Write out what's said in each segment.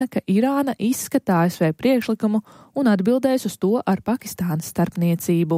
ka Irāna izskata ASV priekšlikumu un atbildēs uz to ar Pakistānas starpniecību.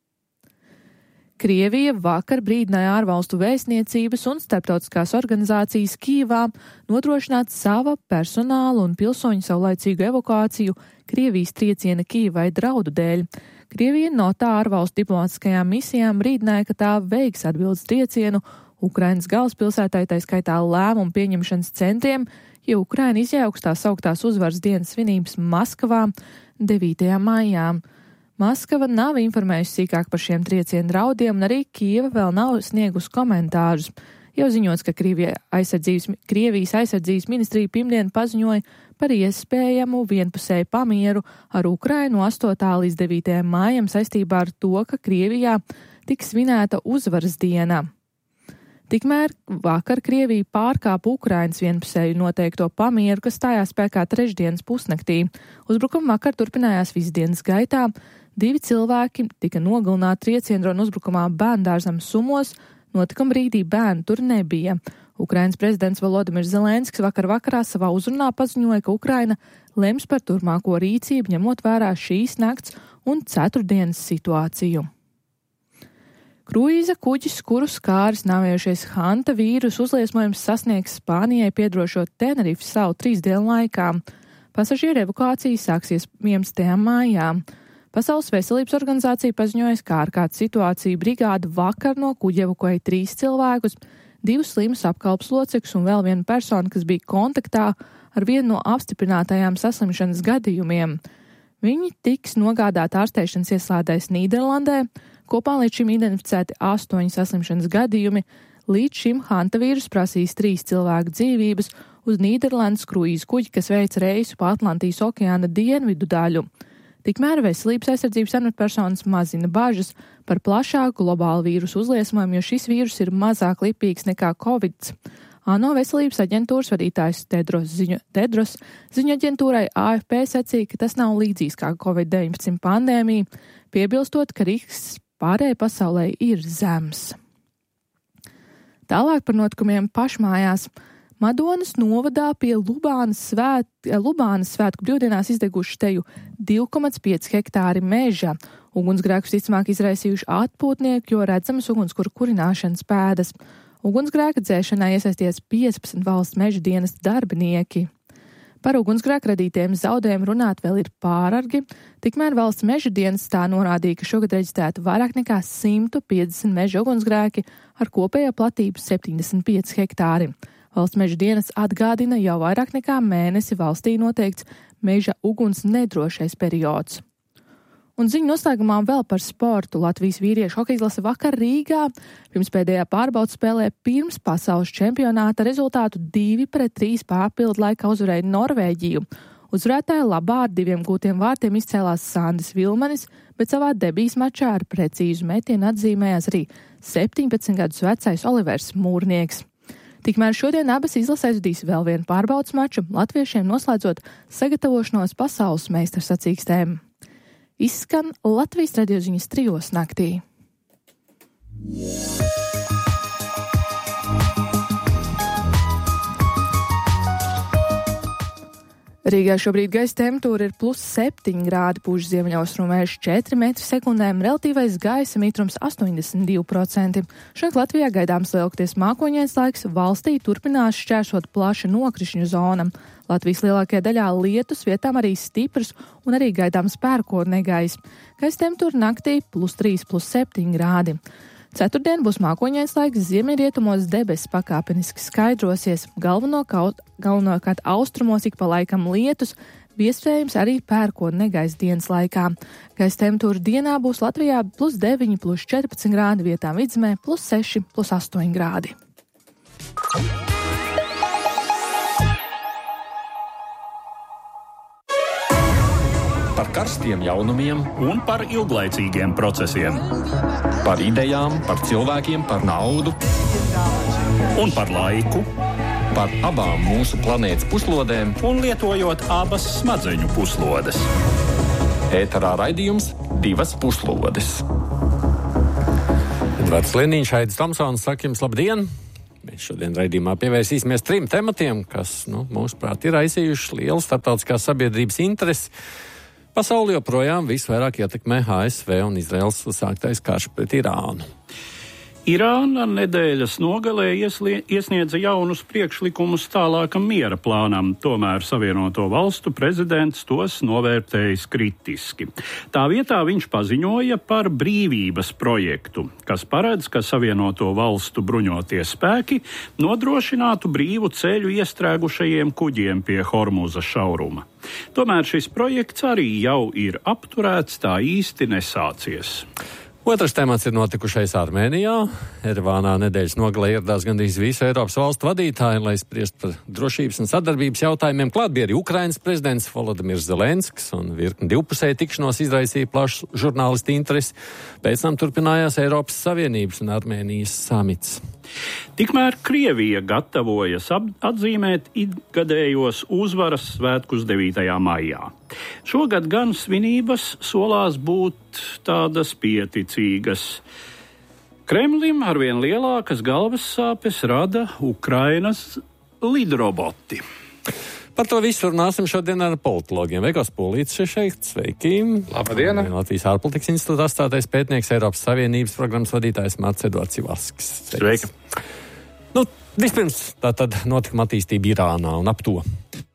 Krievija vakar brīdināja ārvalstu vēstniecības un starptautiskās organizācijas Kijevā nodrošināt sava personāla un pilsoņu saulaicīgu evakuāciju Krievijas trieciena Kijevai draudu dēļ. Krievija no tā ārvalstu diplomātiskajām misijām brīdināja, ka tā veiks atbildes triecienu Ukrainas galvaspilsētai, tā skaitā lēmumu pieņemšanas centriem, ja Ukraina izjauks tās augtās uzvaras dienas svinības Maskavā 9. maijā. Maskava nav informējusi sīkāk par šiem triecienu draudiem, un arī Kijeva vēl nav sniegusi komentārus. Jau ziņots, ka Krievijas aizsardzības ministrija pirmdien paziņoja par iespējamu vienpusēju pamieru ar Ukrainu 8. līdz 9. maijam saistībā ar to, ka Krievijā tiks svinēta uzvaras diena. Tikmēr vakar Krievija pārkāpa Ukrainas vienpusēju noteikto pamieru, kas stājās spēkā trešdienas pusnaktī. Uzbrukumi vakar turpinājās visu dienas gaitā. 2 cilvēki tika nogalināti trieciendrona uzbrukumā bērndārzam Sumos. Notikuma brīdī bērnu tur nebija. Ukrainas prezidents Volodimirs Zelenskis vakarā savā uzrunā paziņoja, ka Ukraina lems par turpmāko rīcību, ņemot vērā šīs nakts un ceturtdienas situāciju. Kruīza kuģis, kuru skāris nāvējušies Hanta vīrusu uzliesmojums, sasniegs Spānijai piedrošo Tenerifes salu 3 dienu laikā. Pasažieru evakuācija sāksies 11. maijā. Pasaules veselības organizācija paziņoja, ka ārkārtas situācija brigāde vakar no kuģa evakuēja 3 cilvēkus, 2 slimus apkalpes locekļus un vēl vienu personu, kas bija kontaktā ar vienu no apstiprinātajām saslimšanas gadījumiem. Viņi tiks nogādāti ārstēšanas ieslādēs Nīderlandē. Kopā līdz šim identificēti 8 saslimšanas gadījumi. Līdz šim Hanta vīrus prasīs 3 cilvēku dzīvības uz Nīderlandes kruīzu kuģi, kas veic reisu pa Atlantijas okeāna dienvidu daļu. Tikmēr veselības aizsardzības amatpersonas mazina bažas par plašāku globālu vīrusu uzliesmojumu, jo šis vīrus ir mazāk lipīgs nekā Covid. ANO veselības aģentūras vadītājs Tedros ziņu aģentūrai AFP sacīja, ka tas nav līdzīgs kā Covid-19 pandēmija, piebilstot, ka risks pārējai pasaulē ir zems. Tālāk par notikumiem pašmājās. Madonas novadā pie Lubānas svētku brīvdienās izdeguši teju 2,5 hektāri meža. Ugunsgrēkus ticamāk izraisījuši atpūtnieki, jo redzamas ugunskura kurināšanas pēdas. Ugunsgrēka dzēšanā iesaisties 15 valsts meža dienas darbinieki. Par ugunsgrēku radītiem zaudējumiem runāt vēl ir pārargi, tikmēr valsts meža dienas tā norādīja, ka šogad reģistrēta vairāk nekā 150 meža ugunsgrēki ar kopējo platību 75 hektāri. Valsts meža dienas atgādina, jau vairāk nekā mēnesi valstī noteikts meža uguns nedrošais periods. Un ziņu noslēgumā vēl par sportu. Latvijas vīriešu hokeja izlase vakar Rīgā pirms pēdējā pārbaudas spēlē pirms pasaules čempionāta rezultātu 2-3 pārpildu laikā uzvarēja Norvēģiju. Uzvarētāja labā ar 2 gūtiem vārtiem izcēlās Sandis Vilmanis, bet savā debijas mačā ar precīzu metienu atzīmējās arī 17 gadus vecais Olivers Mūrnieks. Tikmēr šodien abas izlases aizvadīs vēl vienu pārbaudas maču, latviešiem noslēdzot sagatavošanos pasaules meistara sacīkstēm. Izskan Latvijas radio ziņas 3 naktī. Rīgā šobrīd gaisa temperatūra ir +7 grādi, pūš ziemeļaustrumu vējš 4 m/sekundē, relatīvais gaisa mitrums 82%. Šeit Latvijā gaidāms lielākoties mākoņains laiks, valstī turpinās šķērsot plaša nokrišņu zona. Latvijas lielākajā daļā lietus, vietām arī stiprs un arī gaidāms pērkona gaisa temperatūra naktī +3, +7 grādi. Ceturtdien būs mākoņains laiks, ziemeļrietumos debesis pakāpeniski skaidrosies, galvenokārt austrumos ik pa laikam lietus, iespējams arī pērkona negaisa dienas laikā. Gaisa temperatūra dienā būs Latvijā +9, +14 grādi, vietām vidzemē +6, +8 grādi. Par karstiem jaunumiem un par ilglaicīgiem procesiem. Par idejām, par cilvēkiem, par naudu Un par laiku. Par abām mūsu planētas puslodēm Un lietojot abas smadzeņu puslodes. ēterā raidījums 2 puslodes. Edvards Liniņš, Aidis Tomsons, saka jums labdien! Mēs šodien raidījumā pievērsīsimies 3 tematiem, kas, mūsuprāt, ir aizsījuši lielu starptautiskās sabiedrības interesi. Pasauli joprojām visvairāk ietekmē ASV un Izraels sāktais karš pret Irānu. Irāna nedēļas nogalē iesniedza jaunus priekšlikumus tālākam miera plānam, tomēr Savienoto Valstu prezidents tos novērtējis kritiski. Tā vietā viņš paziņoja par brīvības projektu, kas paredz, ka Savienoto Valstu bruņotie spēki nodrošinātu brīvu ceļu iestrēgušajiem kuģiem pie Hormuza šauruma. Tomēr šis projekts arī jau ir apturēts, tā īsti nesācies. Otrs temats ir notikušais Armēnijā. Erevānā nedēļas nogalē ieradās gandrīz visu Eiropas valstu vadītāji, lai spriest par drošības un sadarbības jautājumiem. Klāt bija arī Ukrainas prezidents Volodimirs Zelenskis, un virkni divpusēju tikšanos izraisīja plašu žurnālistu interesi. Pēc tam turpinājās Eiropas Savienības un Armēnijas samits. Tikmēr Krievija gatavojas atzīmēt ikgadējos uzvaras svētkus 9. maijā. Šogad gan svinības solās būt tādas pieticīgas. Kremlim arvien lielākas galvas sāpes rada Ukrainas lidroboti. Par to visu runāsim šodien ar politologiem. Veikos Polīts šeit, sveiki. Labdien! Latvijas ārpolitikas institūta astātais pētnieks, Eiropas Savienības programmas vadītājs Mārts Eduards Ivaskis. Sveiki! Vispirms tātad notikuma attīstība Irānā un ap to.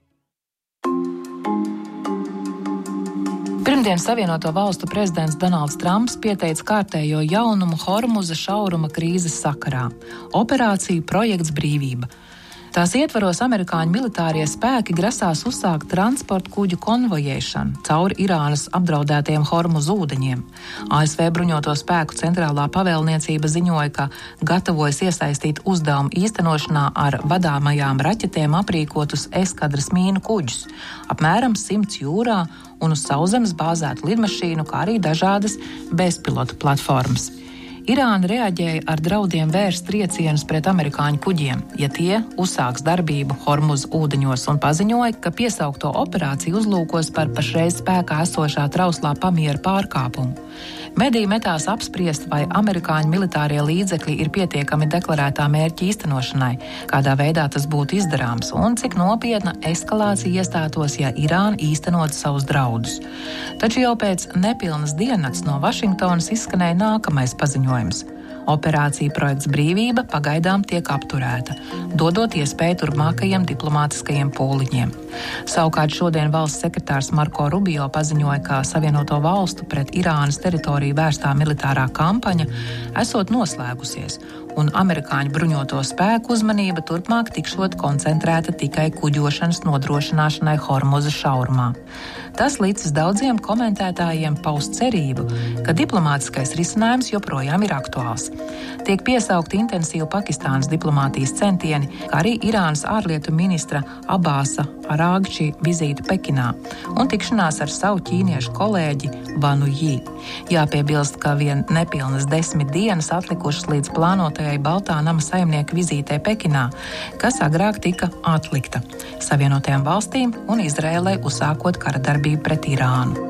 Pirmdien Savienoto Valstu prezidents Donalds Trumps pieteica kārtējo jaunumu Hormuza šauruma krīzes sakarā – operāciju Projekts Brīvība. Tās ietvaros amerikāņu militārie spēki grasās uzsākt transporta kuģu konvojēšanu cauri Irānas apdraudētiem Hormuza ūdeņiem. ASV bruņoto spēku centrālā pavēlniecība ziņoja, ka gatavojas iesaistīt uzdevumu īstenošanā ar vadāmajām raķetēm aprīkotus eskadras mīnu kuģus, apmēram 100 jūrā un uz sauszemes bāzētu lidmašīnu, kā arī dažādas bezpilotu platformas. Irāna reaģēja ar draudiem vērst triecienus pret amerikāņu kuģiem, ja tie uzsāks darbību Hormuza ūdeņos, un paziņoja, ka piesaukto operāciju uzlūkos par pašreiz spēkā esošā trauslā pamiera pārkāpumu. Mediji metās apspriest, vai amerikāņu militārie līdzekļi ir pietiekami deklarētā mērķa īstenošanai, kādā veidā tas būtu izdarāms, un cik nopietna eskalācija iestātos, ja Irāna īstenot savus draudus. Taču jau pēc nepilnas diennakts no Vašingtonas izskanēja nākamais paziņojums. Operācija Projekts Brīvība pagaidām tiek apturēta, dodot iespēju turpmākajiem diplomātiskajiem pūliņiem. Savukārt šodien valsts sekretārs Marko Rubio paziņoja, ka Savienoto Valstu pret Irānas teritoriju vērstā militārā kampaņa esot noslēgusies, un amerikāņu bruņoto spēku uzmanība turpmāk tikšot koncentrēta tikai kuģošanas nodrošināšanai Hormuza šaurumā. Tas līdz daudziem komentētājiem paust cerību, ka diplomātiskais risinājums joprojām ir aktuāls. Tiek piesaukti intensīvi Pakistānas diplomātijas centieni, kā arī Irānas ārlietu ministra Abāsa Arāgči vizīte Pekinā un tikšanās ar savu ķīniešu kolēģi Vanu Jī. Jāpiebilst, ka vien nepilnas 10 dienas atlikušas līdz plānotajai Baltā nama saimnieka vizītē Pekinā, kas agrāk tika atlikta Savienotajām valstīm un Izrēlai uzsākot kara darbību pret Irānu.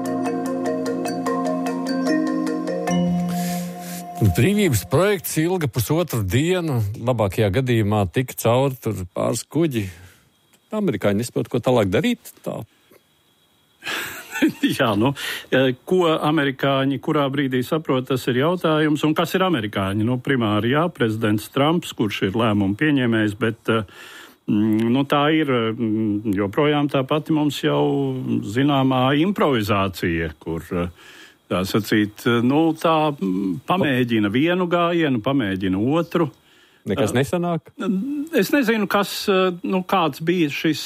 Brīvības projekts ilga pusotru dienu, labākajā gadījumā tika cauri tur pāris kuģi. Amerikāņi nespēja ko tālāk darīt? Tā. Jā, ko amerikāņi kurā brīdī saprot, tas ir jautājums. Un kas ir amerikāņi? Primāri jā, prezidents Trumps, kurš ir lēmumu pieņēmējs, bet tā ir joprojām tā pati mums jau zināmā improvizācija, kur tā sacīt, tā pamēģina vienu gājienu, pamēģina otru. Nekas nesanāk? Es nezinu, kāds bija šis.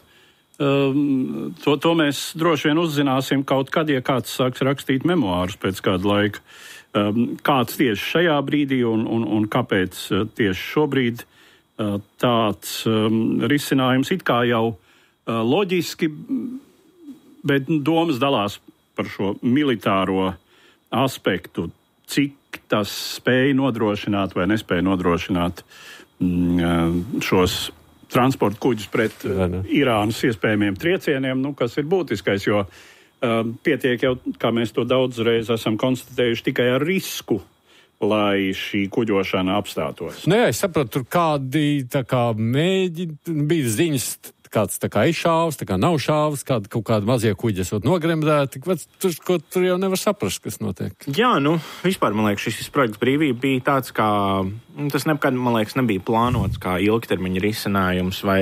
To mēs droši vien uzzināsim kaut kad, ja kāds sāks rakstīt memoārus pēc kāda laika. Kāds tieši šajā brīdī un kāpēc tieši šobrīd tāds risinājums it kā jau loģiski, bet domas dalās par šo militāro aspektu, cik tas spēja nodrošināt vai nespēja nodrošināt šos transporta kuģus pret Irānas iespējamiem triecieniem, kas ir būtiskais, jo pietiek jau, kā mēs to daudzreiz esam konstatējuši, tikai ar risku lai šī kuģošana apstātos. Nu jā, es sapratu, tur kādi tā kā bija ziņas, kāds tā kā izšāvs, tā kā nav šāvs, kaut kādi mazie kuģi esot nogremdēti. Tur jau nevar saprast, kas notiek. Jā, vispār, man liekas, šis projekts brīvība bija tāds, kā tas nekad, man liekas, nebija plānots kā ilgtermiņa risinājums vai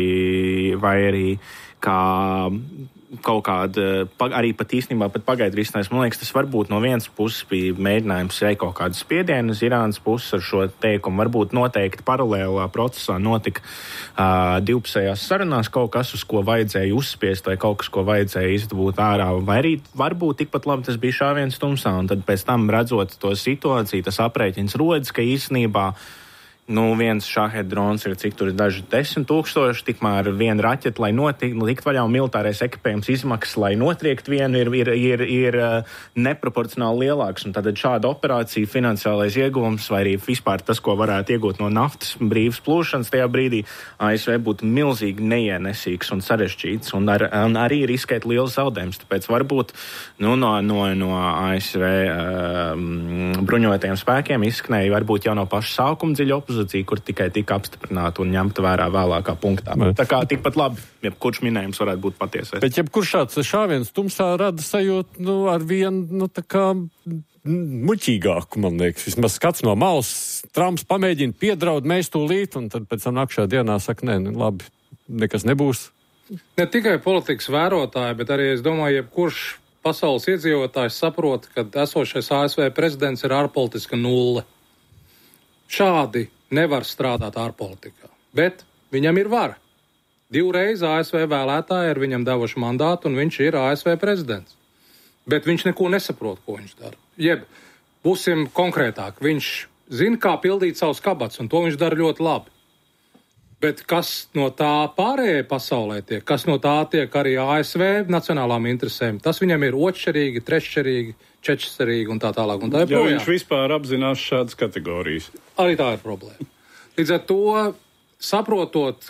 arī kā kaut kāda, arī pat īstenībā pat pagaidu risinājums. Man liekas, tas varbūt no vienas puses bija mēģinājums veikt kaut kādu spiedienu uz Irānas puses ar šo teikumu. Varbūt noteikti paralēlā procesā notika divpusējās sarunās kaut kas, uz ko vajadzēja uzspiest, vai kaut kas, ko vajadzēja izdabūt ārā, vai arī varbūt tikpat labi tas bija šāviens tumsā, un tad pēc tam redzot to situāciju, tas aprēķins rodas, ka īstenībā viens šahed drons ir cik tur daži 10,000, tikmēr viena raķeta, lai likt vaļā un militārais ekipējums izmaksas, lai notriekt vienu, ir neproporcionāli lielāks. Un tad šāda operācija, finansiālais ieguvums vai arī vispār tas, ko varētu iegūt no naftas brīvas plūšanas, tajā brīdī ASV būtu milzīgi neienesīgs un sarežģīts un arī riskēt liels zaudējums. Tāpēc varbūt no ASV bruņotajiem spēkiem izskanēja varbūt jau no paša sākuma dziļa opozīcija, kur tikai tika apstiprināta un ņemta vērā vēlākā punktā. Tā kā tikpat labi, jebkurš minējums varētu būt patiesais. Bet jebkurš šāds šāviens tumsā rada sajūtu, ar vienu, tā kā muļķīgāku, man liekas. Vismaz skats no malas, Trumps pamēģina piedraud, mēs tūlīt, un tad pēc tam nākšā dienā saka, nē, labi, nekas nebūs. Ne tikai politikas vērotāji, bet arī, es domāju, jebkurš pasaules iedzīvotājs saprot, ka esošais ASV prezidents ir ārpolitiska nulle. Šādi nevar strādāt ārpolitikā, bet viņam ir vara. 2 reizes ASV vēlētāji ir viņam devuši mandātu, un viņš ir ASV prezidents. Bet viņš neko nesaprot, ko viņš dara. Jeb, būsim konkrētāk, viņš zina, kā pildīt savus kabats, un to viņš dara ļoti labi. Bet kas no tā pārējai pasaulē tiek, kas no tā tiek arī ASV nacionālām interesēm, tas viņam ir otršķirīgi, treššķirīgi, četšķirīgi un tā tālāk. Un tā ja viņš vispār apzinās šādas kategorijas. Arī tā ir problēma. Līdz ar to, saprotot,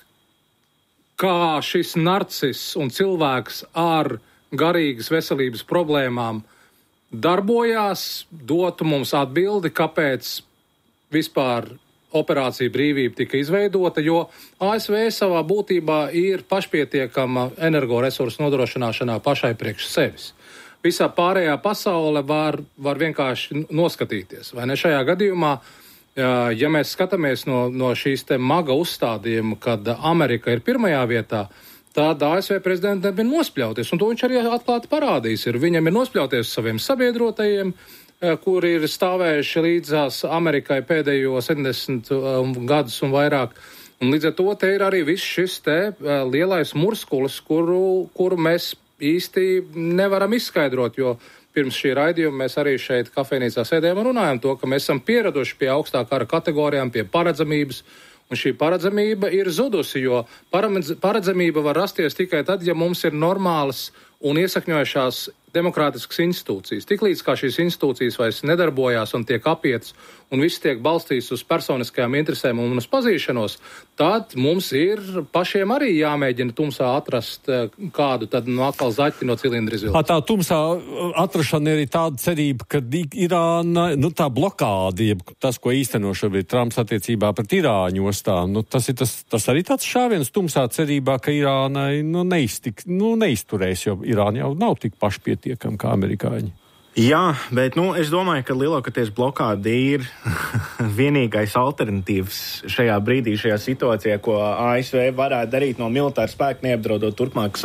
kā šis narcis un cilvēks ar garīgas veselības problēmām darbojās, dotu mums atbildi, kāpēc vispār operācija brīvība tika izveidota, jo ASV savā būtībā ir pašpietiekama energoresursu nodrošināšanā pašai priekš sevis. Visā pārējā pasaule var vienkārši noskatīties. Vai ne šajā gadījumā, ja mēs skatāmies no šīs te maga uzstādījuma, kad Amerika ir pirmajā vietā, tad ASV prezidentam ir nospļauties, un to viņš arī atklāti parādīs. Viņam ir nospļauties saviem sabiedrotajiem, kuri ir stāvējuši līdzās Amerikai pēdējo 70 gadus un vairāk. Un līdz ar to te ir arī viss šis te lielais murskulis, kuru mēs īsti nevaram izskaidrot, jo pirms šī raidījuma mēs arī šeit kafejnīcā sēdējām un runājam to, ka mēs esam pieraduši pie augstā kara kategorijām, pie paredzamības, un šī paredzamība ir zudusi, jo paredzamība var rasties tikai tad, ja mums ir normālas un iesakņojušās demokrātiskas institūcijas. Tiklīdz kā šīs institūcijas vairs nedarbojās un tiek apietas un viss tiek balstīts uz personiskajām interesēm un uz pazīšanos, tad mums ir pašiem arī jāmēģina tumsā atrast kādu tad atkal zaķi no cilindra izvilkt. Tā tumsā atrašana ir tāda cerība, ka Irāna, tā blokādi, tas, ko īsteno šobrīd Trumps attiecībā pret Irāņu ostām, tas arī tāds šāviens tumsā cerībā, ka Irānai neizturēs, jo Irāna jau nav tik pašpietiekama kā amerikāņi. Jā, bet es domāju, ka lielākoties blokāde ir vienīgais alternatīvs šajā brīdī, šajā situācijā, ko ASV varētu darīt no militāra spēka, neapdraudot turpmāk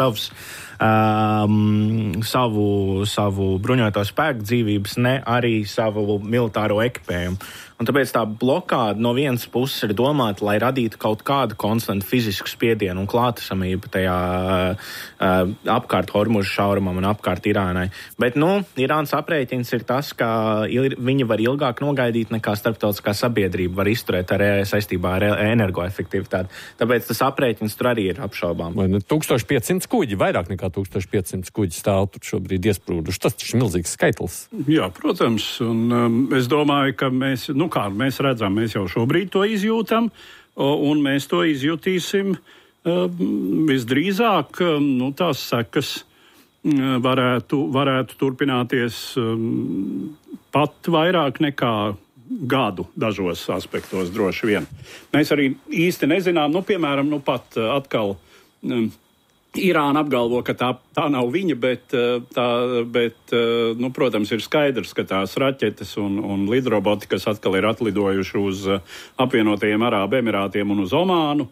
savu bruņoto spēku dzīvības, ne arī savu militāro ekipējumu. Un tāpēc tā blokāde no vienas puses ir domāta, lai radītu kaut kādu konstantu fizisku spiedienu un klātesamību tajā apkārt Hormuza šaurumam un apkārt Irānai. Bet, Irānas aprēķins ir tas, ka viņi var ilgāk nogaidīt nekā starptautiskā sabiedrība var izturēt saistībā ar energoefektivitāti. Tāpēc tas aprēķins tur arī ir apšaubām. 1500 kuģi, vairāk nekā 1500 kuģi stāv tur šobrīd iesprūduši. Tas taču ir milzīgs skaitlis. Jā, protams. Un es domāju, ka kā mēs redzam, mēs jau šobrīd to izjūtam, un mēs to izjutīsim visdrīzāk, tās sekas varētu turpināties pat vairāk nekā gadu dažos aspektos droši vien. Mēs arī īsti nezinām, piemēram, pat atkal Irāna apgalvo, ka tā nav viņa, bet protams, ir skaidrs, ka tās raķetes un lidroboti, kas atkal ir atlidojuši uz apvienotajiem Arābu Emirātiem un uz Omānu,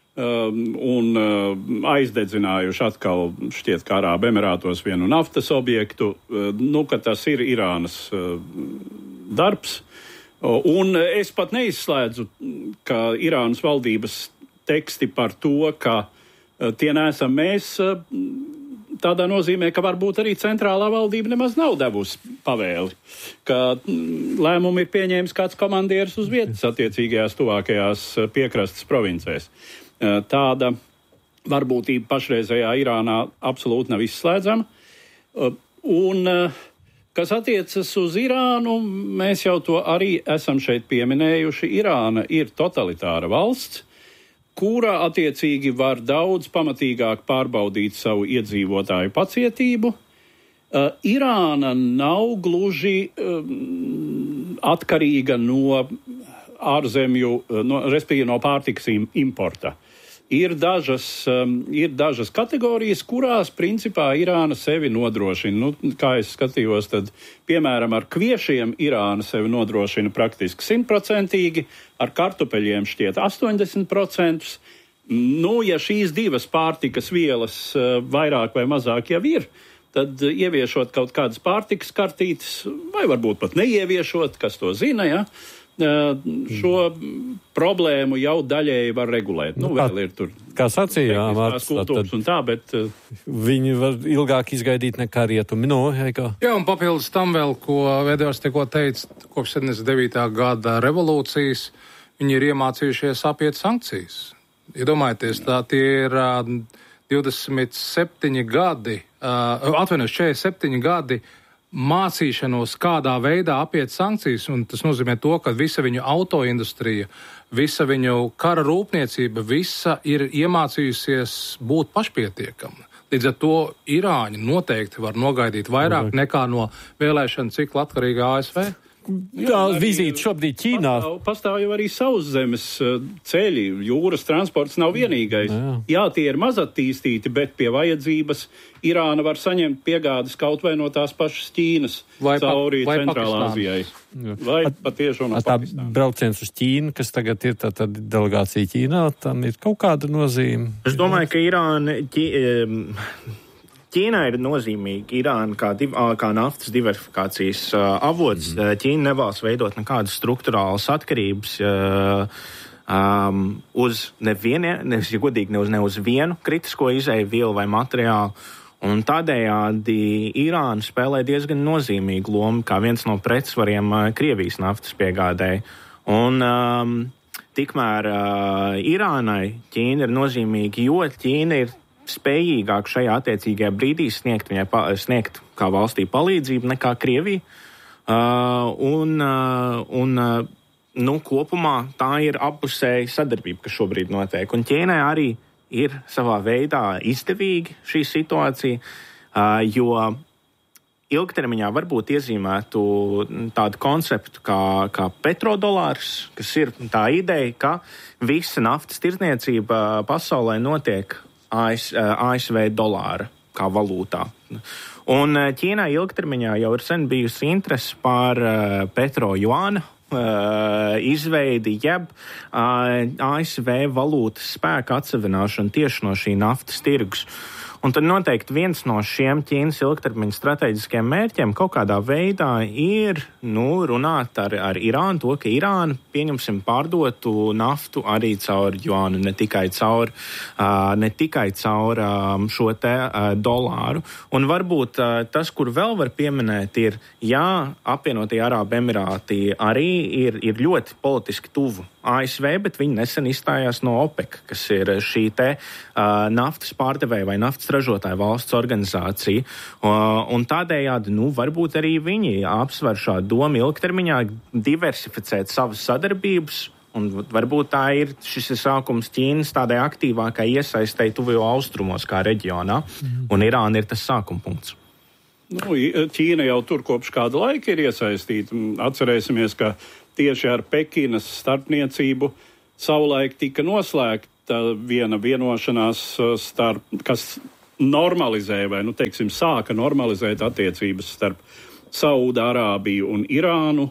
un aizdedzinājuši atkal šķiet, kā Arābu Emirātos vienu naftas objektu, ka tas ir Irānas darbs. Un es pat neizslēdzu, ka Irānas valdības teksti par to, ka tie neesam mēs, tādā nozīmē, ka varbūt arī centrālā valdība nemaz nav devusi pavēli, ka lēmumu ir pieņēmis kāds komandieris uz vietas attiecīgajās tuvākajās piekrastes provincēs. Tāda varbūtība pašreizējā Irānā absolūti nav izslēdzama. Un, kas attiecas uz Irānu, mēs jau to arī esam šeit pieminējuši. Irāna ir totalitāra valsts, kura attiecīgi var daudz pamatīgāk pārbaudīt savu iedzīvotāju pacietību. Irāna nav gluži atkarīga no ārzemju, respektīvi no pārtikas importa. Ir dažas kategorijas, kurās principā Irāna sevi nodrošina. Kā es skatījos, tad, piemēram, ar kviešiem Irāna sevi nodrošina praktiski 100%, ar kartupeļiem šķiet 80%. Ja šīs divas pārtikas vielas vairāk vai mazāk jau ir, tad ieviešot kaut kādas pārtikas kartītes, vai varbūt pat neieviešot, kas to zina, ja? Šo problēmu jau daļēji var regulēt. Vēl ir tur kā sacījām, bet viņi var ilgāk izgaidīt nekā rietumi. Jā, un papildus tam vēl, ko Edvards tikko teica, kopš 79. gada revolūcijas, viņi ir iemācījušies apiet sankcijas. Iedomājieties, tie ir 47 gadi, 47 gadi mācīšanos, kādā veidā apiet sankcijas, un tas nozīmē to, ka visa viņu autoindustrija, visa viņu kara rūpniecība, visa ir iemācījusies būt pašpietiekama. Līdz ar to Irāņi noteikti var nogaidīt vairāk nekā no vēlēšana cikla atkarīgā ASV. Vizīte šobrīd Ķīnā. Pastāv jau arī sauszemes ceļi, jūras transports nav vienīgais. Jā, tie ir mazattīstīti, bet pie vajadzības Irāna var saņemt piegādes kaut vai no tās pašas Ķīnas cauri Centrālā Azijai. Vai patiešām no Pakistānas. Tā brauciens uz Ķīnu, kas tagad ir tā delegācija Ķīnā, tam ir kaut kāda nozīme. Es domāju, ka Ķīna ir nozīmīga. Irāna kā naftas diversifikācijas avots. Ķīna nevēlas veidot nekādas struktūrālas atkarības ne uz vienu kritisko izēju vielu vai materiālu. Un tādējādi Irāna spēlē diezgan nozīmīgu lomu kā viens no pretsvariem Krievijas naftas piegādēji. Un tikmēr Irānai Ķīna ir nozīmīga, jo Ķīna ir spējīgāk šajā attiecīgajā brīdī sniegt kā valstī palīdzību nekā Krievija. Kopumā tā ir appusēja sadarbība, kas šobrīd notiek. Un Ķīnai arī ir savā veidā izdevīgi šī situācija, jo ilgtermiņā varbūt iezīmētu tādu konceptu kā petrodolārs, kas ir tā ideja, ka visa naftas tirdzniecība pasaulē notiek ASV dolāra kā valūtā. Un Ķīnā ilgtermiņā jau ir sen bijusi interese par petro-juāna izveidi, jeb ASV valūtas spēka atsevināšanu tieši no šī naftas tirgus. Un tad noteikti viens no šiem Ķīnas ilgtermiņa strateģiskiem mērķiem kaut kādā veidā ir runāt ar Irānu to, ka Irāna, pieņemsim, pārdotu naftu arī caur juānu, ne tikai caur šo te dolāru. Un varbūt tas, kur vēl var pieminēt, ir, apvienotie Arābu Emirāti arī ir ļoti politiski tuvu ASV, bet viņi nesen izstājās no OPEC, kas ir šī te naftas pārdevēja vai naftas ražotāja valsts organizācija. Un tādējādi, varbūt arī viņi apsver šādu domu ilgtermiņā diversificēt savas sadarbības. Un varbūt šis ir sākums Ķīnas tādai aktīvākai iesaistei tuvijo austrumos kā reģionā. Un Irāna ir tas sākuma punkts. Ķīna jau tur kopš kāda laika ir iesaistīta. Atcerēsimies, ka tieši ar Pekinas starpniecību savulaik tika noslēgta viena vienošanās kas normalizē vai, sāka normalizēt attiecības starp Saūda-Arābiju un Irānu.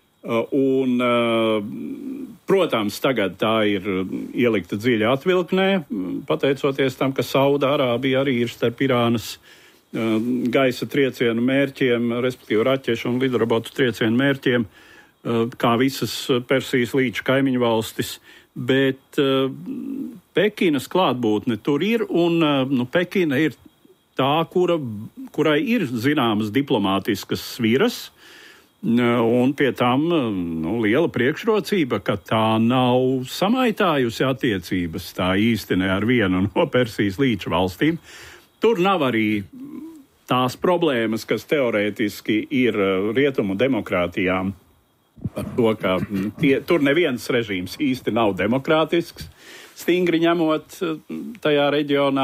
Protams, tagad tā ir ielikta dziļa atvilknē, pateicoties tam, ka Saūda-Arābija arī ir starp Irānas gaisa triecienu mērķiem, respektīvi raķešu un lidrobotu triecienu mērķiem, kā visas Persijas līča kaimiņu valstis, bet Pekinas klātbūtne tur ir, un Pekina ir tā, kurai ir zināmas diplomātiskas sviras, un pie tam liela priekšrocība, ka tā nav samaitājusi attiecības tā īsti ne ar vienu no Persijas līča valstīm. Tur nav arī tās problēmas, kas teorētiski ir rietumu demokrātijām, par to, ka tur neviens režīms īsti nav demokrātisks, stingri ņemot tajā reģionā.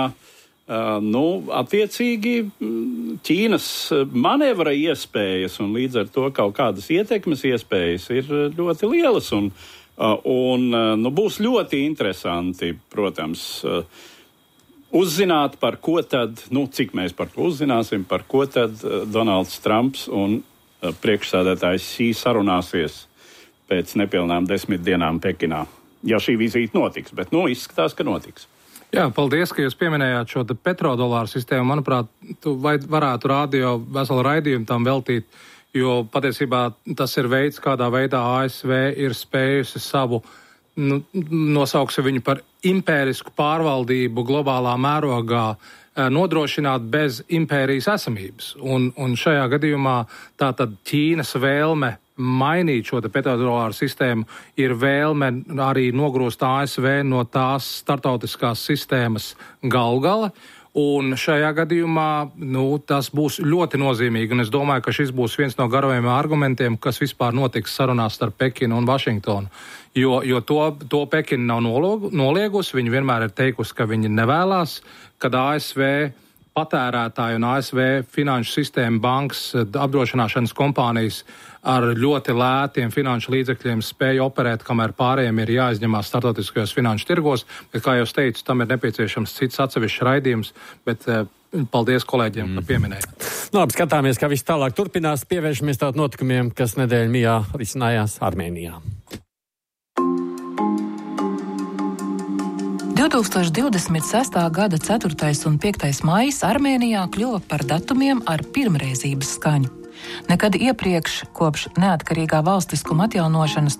Attiecīgi Ķīnas manevra iespējas un līdz ar to kaut kādas ietekmes iespējas ir ļoti lielas un būs ļoti interesanti, protams, uzzināt, par ko tad, cik mēs par to uzzināsim, par ko tad Donalds Trumps un priekšsēdētājs Xi sarunāsies pēc nepilnām 10 dienām Pekinā. Ja šī vizīte notiks, bet izskatās, ka notiks. Jā, paldies, ka jūs pieminējāt šo petrodolāru sistēmu. Manuprāt, tu varētu radio veselu raidījumu tam veltīt, jo patiesībā tas ir veids, kādā veidā ASV ir spējusi savu, nosauksim viņu par impērisku pārvaldību globālā mērogā, nodrošināt bez impērijas esamības. Un šajā gadījumā tātad Ķīnas vēlme mainīt šo petrodolāru sistēmu ir vēlme arī nogrūst ASV no tās startautiskās sistēmas galgala. Un šajā gadījumā tas būs ļoti nozīmīgi, un es domāju, ka šis būs viens no garajiem argumentiem, kas vispār notiks sarunās starp Pekinu un Vašingtonu. Jo to Pekina nav noliegusi, viņi vienmēr ir teikusi, ka viņi nevēlās, kad ASV patērētāji un ASV finanšu sistēma, bankas, apdrošināšanas kompānijas ar ļoti lētiem finanšu līdzekļiem spēja operēt, kamēr pārējiem ir jāizņemās startautiskajos finanšu tirgos, bet, kā jau teicu, tam ir nepieciešams cits atsevišķs raidījums, bet paldies kolēģiem, ka pieminējāt. Labi, skatāmies, kā viss tālāk turpinās, pievēršamies tātad notikumiem, kas nedēļu mijā risinājās Armēnijā. 2026. gada 4. un 5. maijs Armēnijā kļuva par datumiem ar pirmreizības skaņu. Nekad iepriekš, kopš neatkarīgā valstiskuma atjaunošanas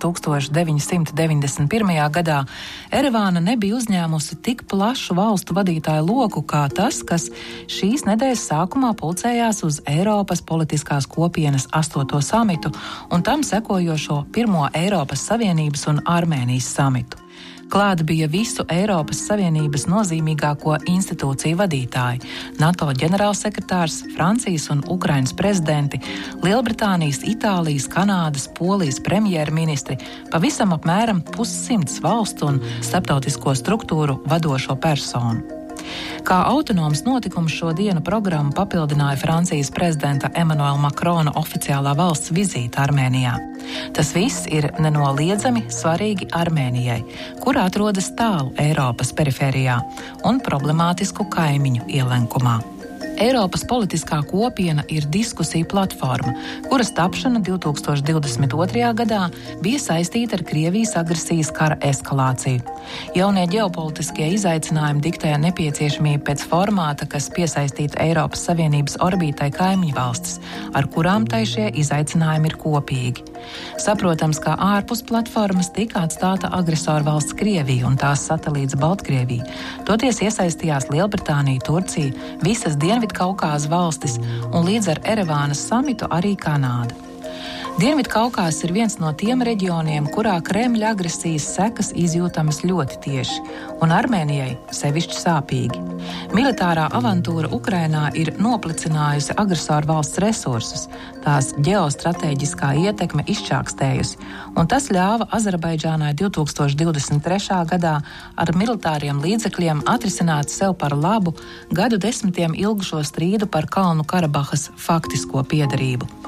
1991. gadā, Erevāna nebija uzņēmusi tik plašu valstu vadītāju loku kā tas, kas šīs nedēļas sākumā pulcējās uz Eiropas politiskās kopienas 8. samitu un tam sekojošo 1. Eiropas Savienības un Armēnijas samitu. Klāt bija visu Eiropas Savienības nozīmīgāko institūciju vadītāji, NATO ģenerālsekretārs, Francijas un Ukrainas prezidenti, Lielbritānijas, Itālijas, Kanādas, Polijas premjerministri, pavisam apmēram 100 valstu un starptautisko struktūru vadošo personu. Kā autonoms notikums šo dienu programmu papildināja Francijas prezidenta Emmanuela Macrona oficiālā valsts vizīte Armēnijā. Tas viss ir nenoliedzami svarīgi Armēnijai, kur atrodas tālu Eiropas perifērijā un problemātisku kaimiņu ielenkumā. Eiropas politiskā kopiena ir diskusija platforma, kuras tapšana 2022. gadā bija saistīta ar Krievijas agresijas kara eskalāciju. Jaunie ģeopolitiskie izaicinājumi diktēja nepieciešamību pēc formāta, kas piesaistītu Eiropas Savienības orbītai kaimiņu valstis, ar kurām tai šie izaicinājumi ir kopīgi. Saprotams, ka ārpus platformas tika atstāta agresoru valsts Krievija un tās satelīts Baltkrievija. Toties iesaistījās Lielbritānija, Turcija, visas Dienvidkaukāza valstis un līdz ar Erevānas samitu arī Kanāda. Dienvidkaukāzs ir viens no tiem reģioniem, kurā Kremļa agresijas sekas izjūtamas ļoti tieši, un Armēnijai sevišķi sāpīgi. Militārā avantūra Ukrainā ir noplicinājusi agresoru valsts resursus, tās ģeostrateģiskā ietekme izčākstējusi, un tas ļāva Azerbaidžānai 2023. gadā ar militāriem līdzekļiem atrisināt sev par labu gadu desmitiem ilgušo strīdu par Kalnu Karabahas faktisko piederību.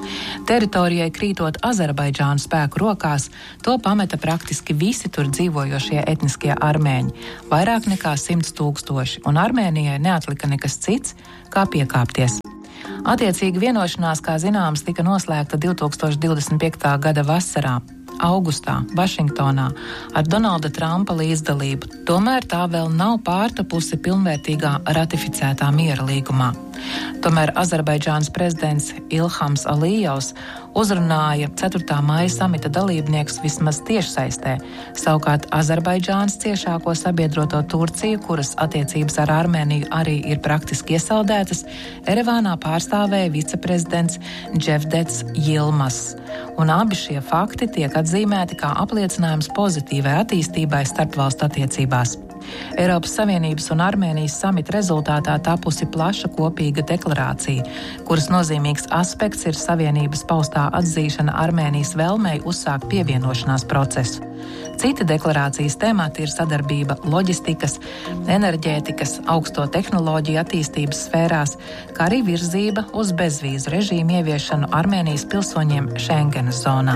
Teritorijai krītot Azerbaidžānu spēku rokās, to pameta praktiski visi tur dzīvojošie etniskie armēņi, vairāk nekā 100 000, un Armēnijai neatlika nekas cits, kā piekāpties. Attiecīgi vienošanās, kā zināms, tika noslēgta 2025. gada vasarā, augustā, Vašingtonā, ar Donalda Trumpa līdzdalību. Tomēr tā vēl nav pārtapusi pilnvērtīgā ratificētā miera līgumā. Tomēr Azerbaidžānas prezidents Ilhams Alijevs uzrunāja 4. maija samita dalībniekus vismaz tiešsaistē. Savukārt Azerbaidžānas ciešāko sabiedroto Turciju, kuras attiecības ar Armēniju arī ir praktiski iesaldētas, Erevānā pārstāvēja viceprezidents Cevdets Yilmaz. Un abi šie fakti tiek atzīmēti kā apliecinājums pozitīvai attīstībai starpvalstu attiecībās. Eiropas Savienības un Armēnijas samita rezultātā tapusi plaša kopīga deklarācija, kuras nozīmīgs aspekts ir Savienības paustā atzīšana Armēnijas vēlmei uzsākt pievienošanās procesu. Citi deklarācijas temati ir sadarbība loģistikas, enerģētikas, augsto tehnoloģiju attīstības sfērās, kā arī virzība uz bezvīzu režīmu ieviešanu Armēnijas pilsoņiem Schengenas zonā.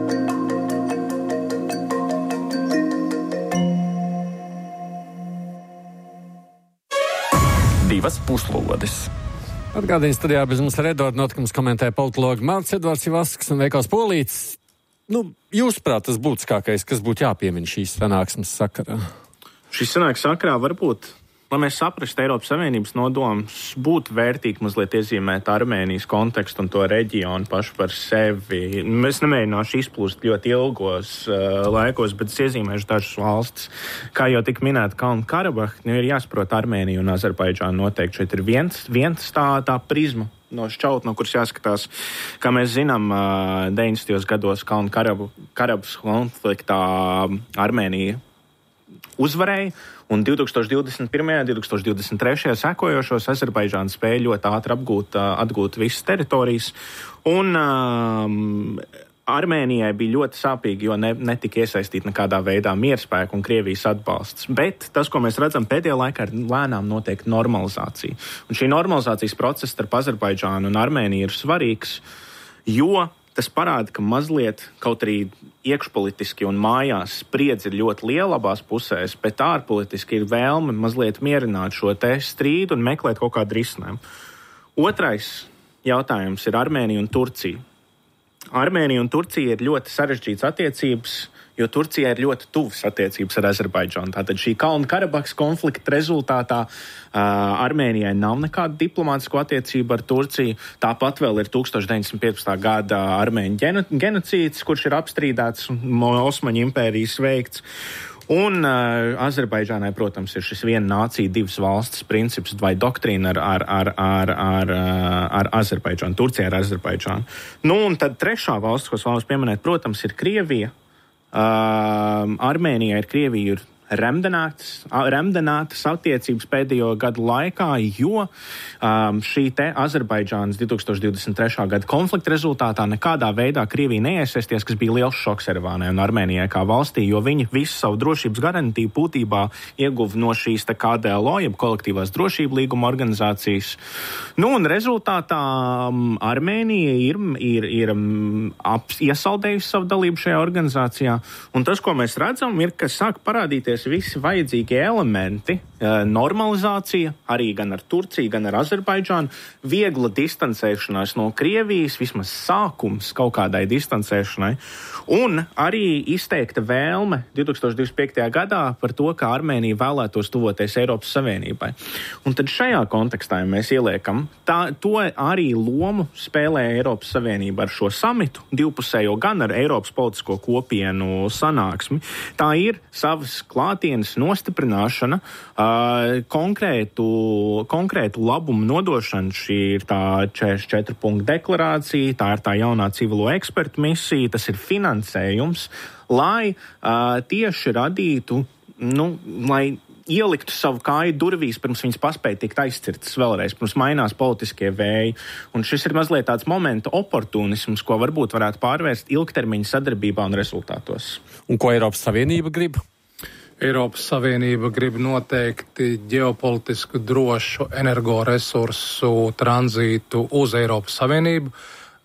Divas puslodes. Atgādījums studijā bez mums Redorda notikums komentē politologi Mārcis Edvards Ivasks un Veikals Polītis. Jūsuprāt, tas būtiskākais, kas būtu jāpiemina šīs sanāksmes sakarā? Šīs sanāksmes sakarā varbūt, lai mēs saprastu Eiropas Savienības nodomus, būtu vērtīgi mazliet iezīmēt Armēnijas kontekstu un to reģionu pašu par sevi. Es nemēģināšu izplūst ļoti ilgos laikos, bet es iezīmēšu dažas valstis. Kā jau tika minēta Kalnu Karabaha, ir jāsaprot Armēniju un Azerbaidžānu noteikti. Šeit ir viens tā prizma no šķaut, no kuras jāskatās. Kā mēs zinām, 90. gados Kalnu Karabahas konfliktā Armēnija uzvarēja, un 2021. un 2023. sekojošos Azerbaidžāna spēja ļoti ātri atgūt visas teritorijas, un Armēnijai bija ļoti sāpīgi, jo netika iesaistīta nekādā veidā mierspēku un Krievijas atbalsts. Bet tas, ko mēs redzam pēdējā laikā, ir lēnām notiek normalizācija. Un šī normalizācijas process starp Azerbaidžānu un Armēniju ir svarīgs, jo tas parāda, ka mazliet, kaut arī iekšpolitiski un mājās spriedzi ir ļoti liela abās pusēs, bet ārpolitiski ir vēlme mazliet mierināt šo te strīdu un meklēt kaut kādu risinājumu. Otrais jautājums ir Armēnija un Turcija. Armēnija un Turcija ir ļoti sarežģītas attiecības, jo Turcijai ir ļoti tuvas attiecības ar Azerbaidžānu. Tātad šī Kalnu Karabahas konflikta rezultātā Armēnijai nav nekāda diplomātisko attiecība ar Turciju. Tāpat vēl ir 1915. gada armēņu genocīds, kurš ir apstrīdēts Osmaņu impērijas veikts. Un Azerbaidžānai, protams, ir šis viena nācija, divas valstis princips vai doktrīna ar Azerbaidžānu, Turcija ar Azerbaidžānu. Un tad trešā valsts, ko es vēlos pieminēt, protams, ir Krievija. Armēnijai ir Krievija ir remdenātas attiecības pēdējo gadu laikā, jo šī te Azerbaidžānas 2023. gada konflikta rezultātā nekādā veidā Krievija neiesaisties, kas bija liels šoks Erevānai un Armēnijai kā valstī, jo viņi visu savu drošības garantiju būtībā ieguva no šīs te KDLO, jeb kolektīvās drošību līguma organizācijas. Un rezultātā Armēnija ir iesaldējusi savu dalību šajā organizācijā, un tas, ko mēs redzam, ir, ka sāk parādīties visi vajadzīgie elementi, normalizācija, arī gan ar Turciju, gan ar Azerbaidžānu, viegla distancēšanās no Krievijas, vismaz sākums kaut kādai distancēšanai, un arī izteikta vēlme 2025. gadā par to, ka Armēnija vēlētos tuvoties Eiropas Savienībai. Un tad šajā kontekstā, ja mēs ieliekam, to arī lomu spēlē Eiropas Savienība ar šo samitu, divpusējo gan ar Eiropas politisko kopienu sanāksmi. Tā ir savas klātienes nostiprināšana, konkrētu labumu nodošana. Šī ir tā 44 punktu deklarācija, tā ir tā jaunā civilo ekspertu misija, tas ir finansējums, lai tieši radītu, lai ieliktu savu kāju durvīs, pirms viņas paspēja tikt aizcirtas vēlreiz, pirms mainās politiskie vēji. Un šis ir mazliet tāds momenta oportunisms, ko varbūt varētu pārvērst ilgtermiņa sadarbībā un rezultātos. Un ko Eiropas Savienība grib? Eiropas Savienība grib noteikti ģeopolitisku drošu energoresursu tranzītu uz Eiropas Savienību.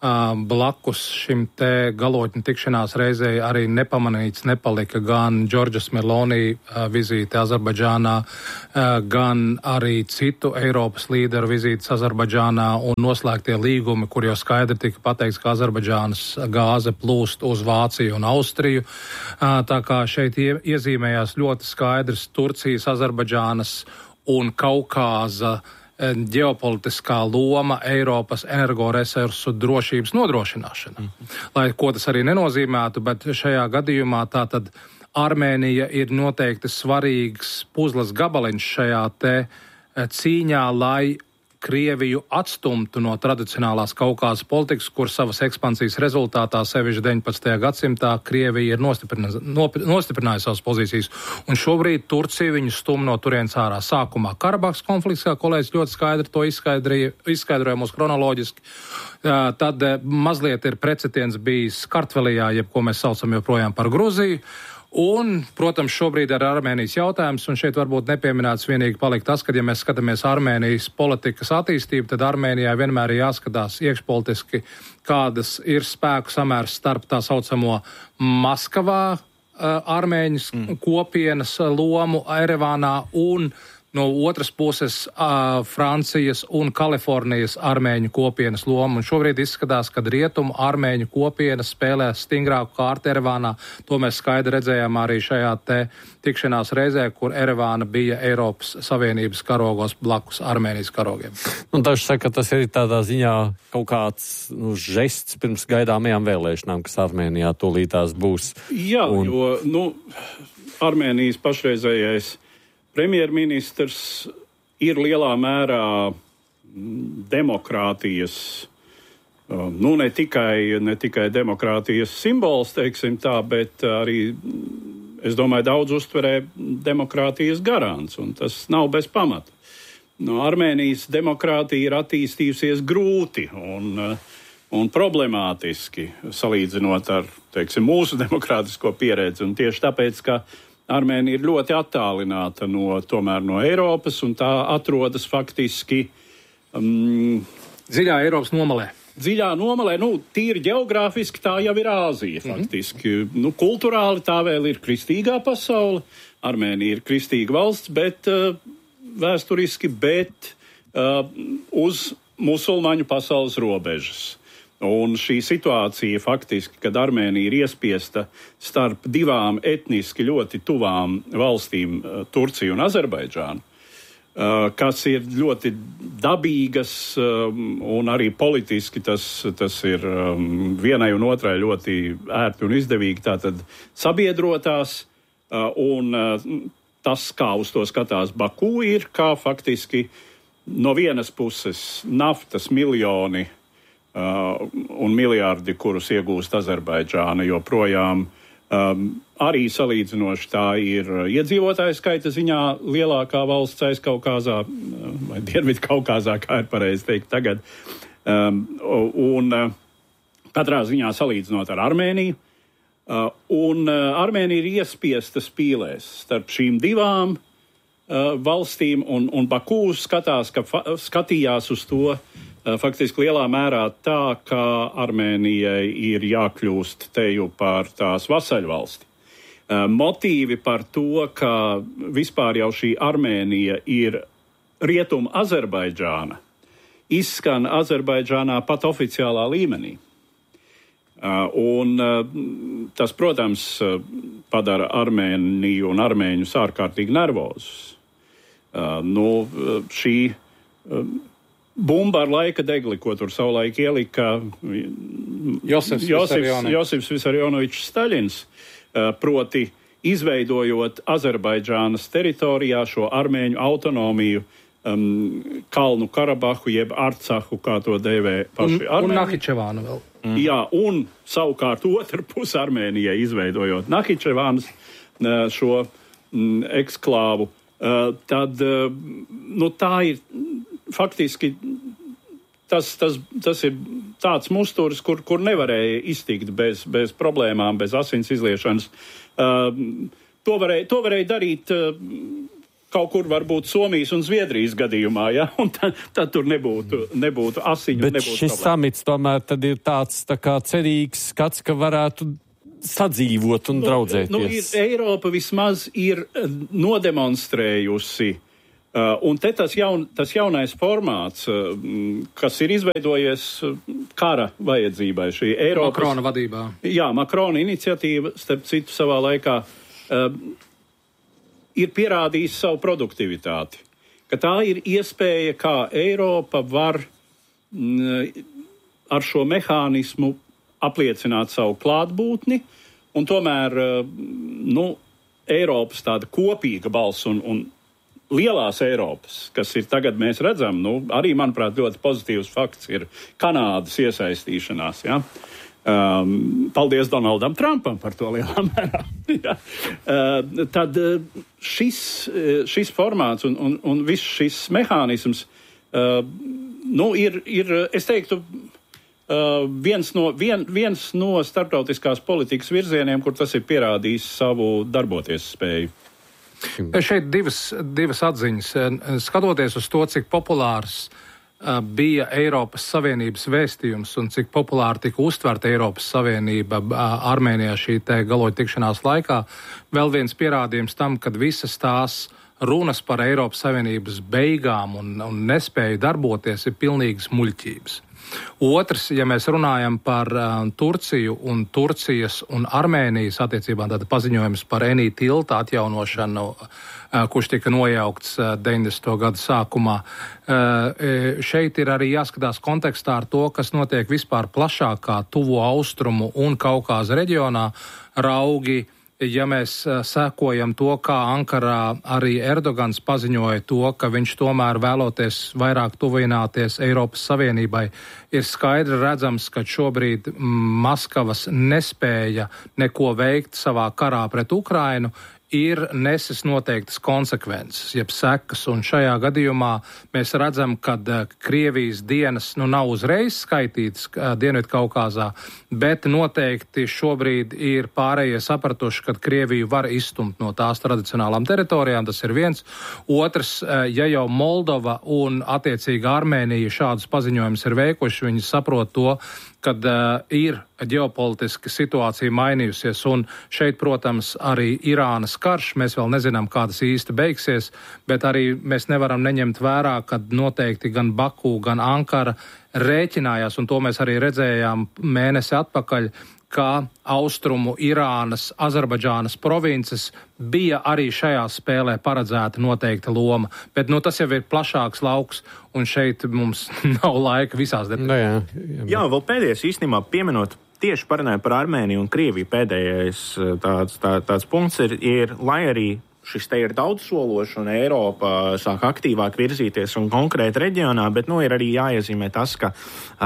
blakus šim te galotņu tikšanās reizei arī nepamanīts nepalika gan Džordžas Meloni vizīte Azerbaidžānā, gan arī citu Eiropas līderu vizītes Azerbaidžānā un noslēgtie līgumi, kur jau skaidri tika pateikts, ka Azerbaidžānas gāze plūst uz Vāciju un Austriju. Tā kā šeit iezīmējās ļoti skaidrs Turcijas, Azerbaidžānas un Kaukāza ģeopolitiskā loma Eiropas energoresursu drošības nodrošināšana. Lai ko tas arī nenozīmētu, bet šajā gadījumā tātad Armēnija ir noteikti svarīgs puzles gabaliņš šajā te cīņā, lai Krieviju atstumtu no tradicionālās Kaukāzas politikas, kur savas ekspansijas rezultātā, sevišķi 19. gadsimtā, Krievija ir nostiprinājusi savas pozīcijas. Un šobrīd Turcija viņu stum no turienes ārā. Sākumā Karabahas konflikts, kā kolēģis ļoti skaidri to izskaidroja mūs kronoloģiski. Tad mazliet ir precedents bijis Kartvēlijā, jeb ko mēs saucam joprojām par Gruziju. Un, protams, šobrīd ir Armēnijas jautājums, un šeit varbūt nepieminēts vienīgi palikt tas, ka, ja mēs skatāmies Armēnijas politikas attīstību, tad Armēnijai vienmēr ir jāskatās iekšpolitiski, kādas ir spēku samērs starp tā saucamo Maskavā armēņu kopienas lomu Erevānā un no otras puses Francijas un Kalifornijas armēņu kopienas lomu. Un šobrīd izskatās, ka rietumu armēņu kopienas spēlē stingrāku kārtu Erevānā. To mēs skaidri redzējām arī šajā te tikšanās reizē, kur Erevāna bija Eiropas Savienības karogos blakus Armēnijas karogiem. Un daži saka, ka tas ir tādā ziņā kaut kāds žests pirms gaidāmajām vēlēšanām, kas Armēnijā tūlītās būs. Jā, jo Armēnijas pašreizējais premjerministrs ir lielā mērā demokrātijas, ne tikai demokrātijas simbols, teiksim tā, bet arī, es domāju, daudz uztverē demokrātijas garants, un tas nav bez pamata. Armēnijas demokrātija ir attīstījusies grūti un problemātiski, salīdzinot ar, teiksim, mūsu demokrātisko pieredzi, un tieši tāpēc, ka Armēnija ir ļoti attālināta no Eiropas, un tā atrodas faktiski dziļā Eiropas nomalē. Dziļā nomalē, tīri geogrāfiski tā jau ir Āzija faktiski. Kulturāli tā vēl ir kristīgā pasaule. Armēnija ir kristīga valsts, bet vēsturiski, uz musulmaņu pasaules robežas. Un šī situācija faktiski, kad Armēnija ir iespiesta starp divām etniski ļoti tuvām valstīm, Turciju un Azerbaidžānu, kas ir ļoti dabīgas un arī politiski tas ir vienai un otrai ļoti ērti un izdevīgi tātad sabiedrotās, un tas, kā uz to skatās Baku, ir kā faktiski no vienas puses naftas miljoni un miljārdi, kurus iegūst Azerbaidžāna, joprojām arī salīdzinoši tā ir iedzīvotāju skaita ziņā lielākā valsts Aizkaukāzā, vai Dienvidkaukāzā, kā ir pareizi teikt tagad. Un katrā ziņā salīdzinot ar Armēniju. Un Armēnija ir iespiesta spīlēs starp šīm divām valstīm, un Baku skatījās uz to faktiski lielā mērā tā, ka Armēnijai ir jākļūst teju par tās vasaļvalsti. Motīvi par to, ka vispār jau šī Armēnija ir rietuma Azerbaidžāna, izskan Azerbaidžānā pat oficiālā līmenī. Un tas, protams, padara Armēniju un armēņus ārkārtīgi nervozus. Šī bumba ar laika degli, ko tur savulaik ielika Josifs Visarjonovičs Staļins, proti izveidojot Azerbaidžānas teritorijā šo armēņu autonomiju, Kalnu Karabahu, jeb Arcahu, kā to dēvē paši armēņi. Un Nahičevānu vēl. Jā, un savukārt otru pusi Armēnijai izveidojot Nahičevānas šo eksklāvu, tad tā ir faktiski tas ir tāds musturs, kur nevarēja iztikt bez problēmām, bez asins izliešanas. To varēja darīt kaut kur varbūt Somijas un Zviedrijas gadījumā, ja? Un tad tur nebūtu asiņu. Bet šis samits tomēr tad ir tāds tā kā cerīgs skats, ka varētu sadzīvot un draudzēties. Eiropa vismaz ir nodemonstrējusi, un te tas jaunais formāts, kas ir izveidojies kara vajadzībai, šī Eiropas... Makrona vadībā. Jā, Makrona iniciatīva, starp citu savā laikā, ir pierādījis savu produktivitāti, ka tā ir iespēja, kā Eiropa var ar šo mehānismu apliecināt savu klātbūtni, un tomēr Eiropas tāda kopīga balss un lielās Eiropas, kas ir tagad mēs redzam, arī, manuprāt, ļoti pozitīvs fakts ir Kanādas iesaistīšanās, ja? Paldies Donaldam Trumpam par to lielā mērā. Ja. Tad šis formāts un viss šis mehānisms ir, es teiktu, viens no starptautiskās politikas virzieniem, kur tas ir pierādījis savu darboties spēju. Šeit divas atziņas. Skatoties uz to, cik populārs bija Eiropas Savienības vēstījums un cik populāri tika uztverta Eiropas Savienība Armēnijā šī te galoļa tikšanās laikā, vēl viens pierādījums tam, kad visas tās runas par Eiropas Savienības beigām un nespēju darboties ir pilnīgas muļķības. Otrs, ja mēs runājam par Turciju un Turcijas un Armēnijas attiecībām, tāda paziņojums par Enī tilta atjaunošanu, kurš tika nojaukts 90. gadu sākumā. Šeit ir arī jāskatās kontekstā ar to, kas notiek vispār plašākā tuvo austrumu un Kaukāza reģionā. Raugi, ja mēs sekojam to, kā Ankarā arī Erdogans paziņoja to, ka viņš tomēr vēloties vairāk tuvināties Eiropas Savienībai, ir skaidri redzams, ka šobrīd Maskavas nespēja neko veikt savā karā pret Ukrainu, ir nesis noteiktas konsekvences, jeb sekas, un šajā gadījumā mēs redzam, ka Krievijas dienas nav uzreiz skaitītas Dienvidkaukāzā, bet noteikti šobrīd ir pārējie sapratuši, ka Krieviju var izstumt no tās tradicionālām teritorijām, tas ir viens. Otrs, ja jau Moldova un attiecīgi Armēnija šādus paziņojumus ir veikuši, viņi saprot to, kad ir ģeopolitiska situācija mainījusies, un šeit, protams, arī Irānas karš, mēs vēl nezinām, kā tas īsti beigsies, bet arī mēs nevaram neņemt vērā, kad noteikti gan Baku, gan Ankara rēķinājās, un to mēs arī redzējām mēnesi atpakaļ, ka austrumu Irānas, Azerbaidžānas provinces bija arī šajā spēlē paredzēta noteikta loma. Bet tas jau ir plašāks lauks, un šeit mums nav laika visās detaļās. Jā, vēl pēdējais īstenībā pieminot, tieši parunājot par Armēniju un Krieviju, pēdējais tāds punkts ir, lai arī šis te ir daudzsološs un Eiropa sāk aktīvāk virzīties un konkrēti reģionā, bet ir arī jāiezīmē tas, ka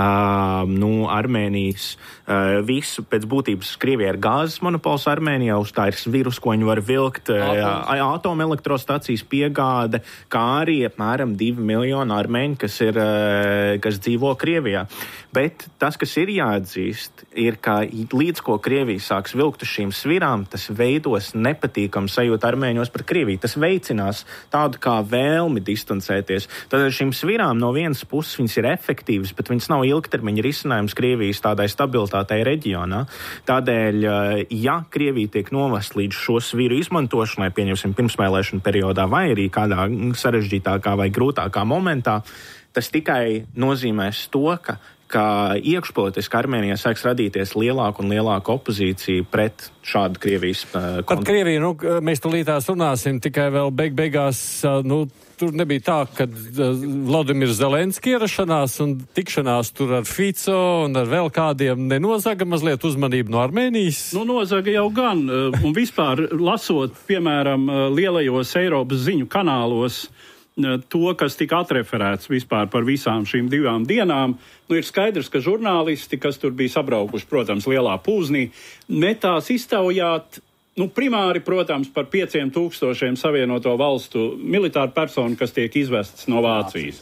Armēnijas visu pēc būtības Krievijā ir gāzes monopols Armēnijā, uz tā ir virus, ko viņi var vilkt, atomelektrostacijas piegāde, kā arī apmēram 2 miljoni armēņi, kas dzīvo Krievijā. Bet tas, kas ir jāatzīst, ir, ka līdz ko Krievija sāks vilkt uz šīm svirām, tas veidos nepatīkamu sajūtu armēņos par Krieviju. Tas veicinās tādu kā vēlmi distancēties. Tad šīm svirām no vienas puses viņas ir efektīvas, bet viņas nav ilgtermiņa risinājums Krievijas tādai stabilitātei reģionā. Tādēļ, ja Krievija tiek novest līdz šo sviru izmantošanai, pieņemsim pirmsvēlēšanu periodā vai arī kādā sarežģītākā vai grūtākā momentā, tas tikai nozīmēs to, ka iekšpolitiski Armēnijā sāks radīties lielāka un lielāka opozīcija pret šādu Krievijas konfliktu. Par Krieviju, mēs tulītās runāsim, tikai vēl beigās, tur nebija tā, ka Vladimirs Zelenski ierašanās un tikšanās tur ar Fico un ar vēl kādiem nenozaga mazliet uzmanību no Armēnijas? Nozaga jau gan, un vispār lasot, piemēram, lielajos Eiropas ziņu kanālos, to, kas tika atreferēts vispār par visām šīm 2 dienām, ir skaidrs, ka žurnālisti, kas tur bija sabraukuši, protams, lielā pūznī, metās iztaujāt, primāri, protams, par 5000 Savienoto valstu militāru personu, kas tiek izvestas no Vācijas.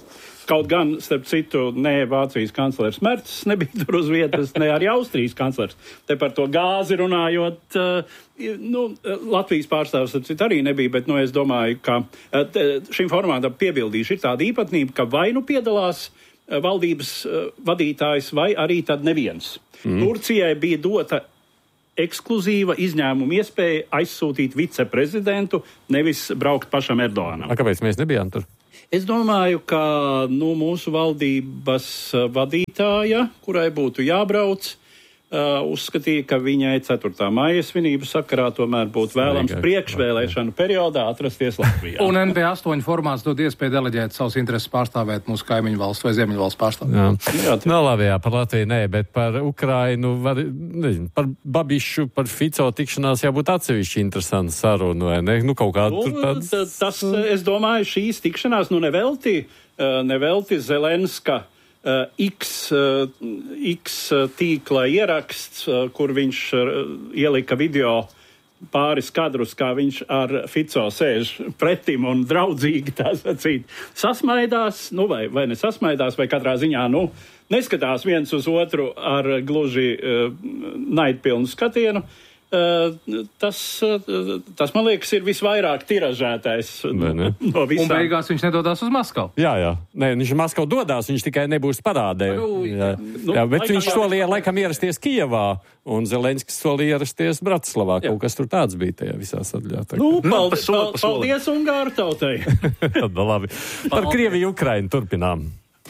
Kaut gan, starp citu, ne Vācijas kanclers Merts nebija tur uz vietas, ne arī Austrijas kanclers. Te par to gāzi runājot, Latvijas pārstāvs, starp citu, arī nebija, bet, es domāju, ka šim formātam piebildīšu ir tāda īpatnība, ka vai piedalās valdības vadītājs, vai arī tad neviens. Turcijai bija dota ekskluzīva izņēmuma iespēja aizsūtīt viceprezidentu, nevis braukt pašam Erdoganam. Kāpēc mēs nebijām tur? Es domāju, ka mūsu valdības vadītāja, kurai būtu jābrauc, uzskatīja, ka viņai 4. maija svinību sakarā tomēr būtu vēlams priekšvēlēšanu periodā atrasties Latvijā. Un NB8 formāts dod iespēju deleģēt savus intereses pārstāvēt mūsu kaimiņu valsts vai ziemeļu valsts pārstāvēt. Labi, par Latviju nē, bet par Ukrainu, par Babišu, par Fico tikšanās jābūt atsevišķi interesants sarunu, vai ne? Kaut kādu tur tāds... Tas, es domāju, šīs tikšanās, nevelti Zelenska X tīkla ieraksts, kur viņš ielika video pāris kadrus, kā viņš ar Fico sēž pretim un draudzīgi tā sacīt. Sasmaidās, vai nesasmaidās, vai katrā ziņā, neskatās viens uz otru ar gluži naidpilnu skatienu. Tas, man liekas, ir visvairāk tiražētais no visām. Un beigās viņš nedodās uz Maskavu. Jā. Nē, viņš Maskavu dodās, viņš tikai nebūs parādē. Bet viņš solīja laikam ierasties Kijevā, un Zelenskis solīja ierasties Bratislavā. Kaut kas tur tāds bija tajā visā sadaļā. Paldies Ungāru tautai. Labi. Par Krieviju Ukrainu turpinām.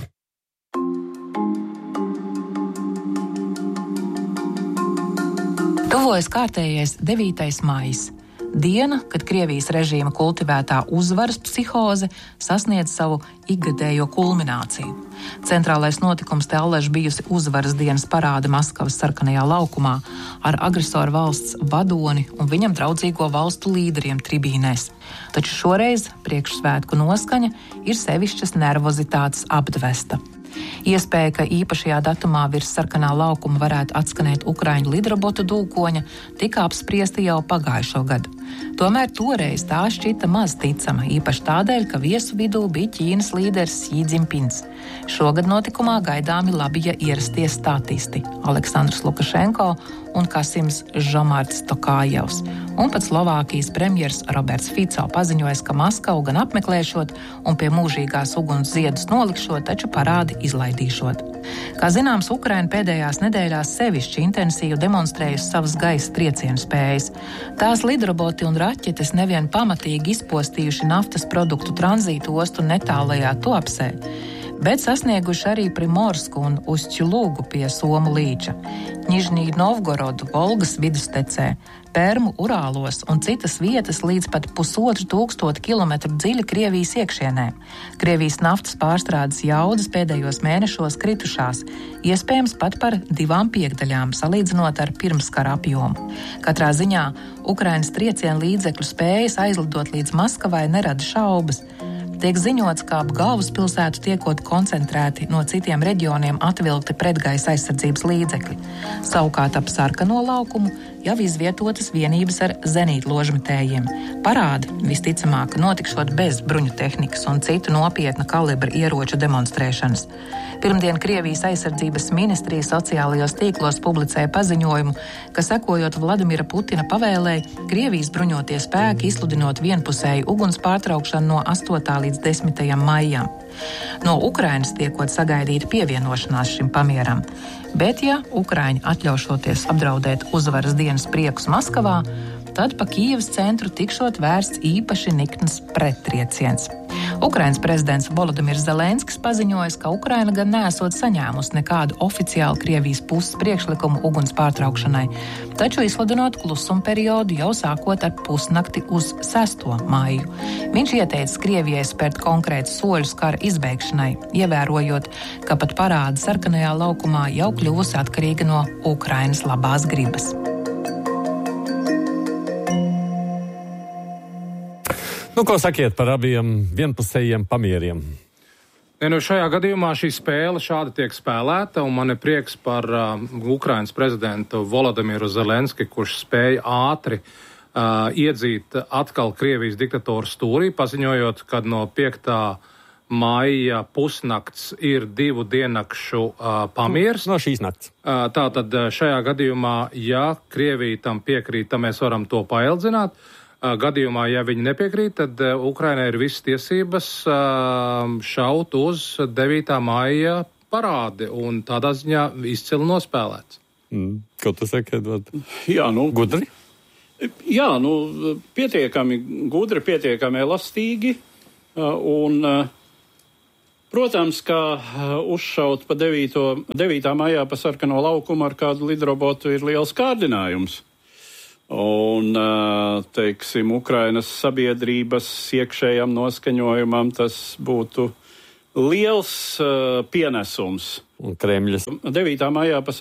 Tuvojas kārtējais 9. maijs. Diena, kad Krievijas režīma kultivētā uzvaras psihoze sasniedz savu ikgadējo kulmināciju. Centrālais notikums te allaž bijusi uzvaras dienas parāde Maskavas sarkanajā laukumā ar agresoru valsts vadoni un viņam draudzīgo valstu līderiem tribīnēs. Taču šoreiz priekšsvētku noskaņa ir sevišķas nervozitātes apdvesta. Iespēja, ka īpašajā datumā virs sarkanā laukuma varētu atskanēt Ukraiņu lidrobotu dūkoņa, tika apspriesta jau pagājušo gadu. Tomēr toreiz tā šķita maz ticama, īpaši tādēļ, ka viesu vidū bija Ķīnas līderis Xi Jinpings. Šogad notikumā gaidāmi labija ierastie statisti Aleksandrs Lukašenko un Kasims Žomarts Tokājevs. Un pat Slovākijas premjers Roberts Fico paziņoja, ka Maskavu gan apmeklēšot un pie mūžīgās uguns ziedus nolikšot, taču parādi izlaidīšot. Kā zināms, Ukraina pēdējās nedēļās sevišķi intensīvi demonstrējusi savas gaisa triecienu spējas. Tās lidroboti un raķetes nevien pamatīgi izpostījuši naftas produktu tranzītu ostu netālajā Tuapsē, bet sasnieguši arī Primorsku un Ustjulūgu pie Somu līča, Ņižnī Novgorodu, Volgas vidustecē, Permu Urālos un citas vietas līdz pat 1500 kilometru dziļi Krievijas iekšienē. Krievijas naftas pārstrādes jaudas pēdējos mēnešos kritušās, iespējams pat par 2/5 salīdzinot ar pirmskara apjomu. Katrā ziņā Ukrainas triecienu līdzekļu spējas aizlidot līdz Maskavai nerada šaubas. Tiek ziņots, ka ap galvaspilsētu tiekot koncentrēti no citiem reģioniem atvilkti pretgaisa aizsardzības līdzekļi. Savukārt ap sarkano laukumu jau izvietotas vienības ar zenītložmetējiem. Parādi visticamāk notikšot bez bruņu tehnikas un citu nopietna kalibra ieroču demonstrēšanas. Pirmdien Krievijas aizsardzības ministrija sociālajos tīklos publicēja paziņojumu, ka sekojot Vladimira Putina pavēlei, Krievijas bruņotie spēki izsludinot vienpusēju uguns pārtraukšanu no 8. līdz 10. maijam. No Ukrainas tiekot sagaidīta pievienošanās šim pamieram. Bet, ja Ukraiņi atļaušoties apdraudēt uzvaras dienas priekus Maskavā, tad pa Kijevas centru tikšot vērsts īpaši nikns prettrieciens. Ukrainas prezidents Volodimirs Zelenskis paziņoja, ka Ukraina gan neesot saņēmusi nekādu oficiālu Krievijas puses priekšlikumu uguns pārtraukšanai, taču izsludinot klusuma periodu jau sākot ar pusnakti uz 6. maiju. Viņš ieteica Krievijai spērt konkrētus soļus kara izbeigšanai, ievērojot, ka pat parāde sarkanajā laukumā jau kļuvusi atkarīga no Ukrainas labās gribas. Ko sakiet par abiem vienpusējiem pamieriem? Šajā gadījumā šī spēle šādi tiek spēlēta, un man ir prieks par Ukrainas prezidentu Volodimiru Zelenski, kurš spēja ātri iedzīt atkal Krievijas diktatoru stūrī, paziņojot, ka no 5. maija pusnakts ir 2 diennakšu pamiers. No šīs nakts. Tātad šajā gadījumā, ja Krievija tam piekrīt, tad mēs varam to paildzināt. Gadījumā, ja viņi nepiekrīt, tad Ukrainai ir visas tiesības šaut uz 9. maija parādi un tādā ziņā izcili nospēlēts. Ko tu saki, Edvard? Jā, Gudri? Jā, pietiekami gudri, pietiekami elastīgi un protams, ka uzšaut pa 9. maijā pa sarkano laukumu ar kādu lidrobotu ir liels kārdinājums. Un, teiksim, Ukrainas sabiedrības iekšējam noskaņojumam tas būtu liels pienesums. Un Kremļas. 9. maijā pa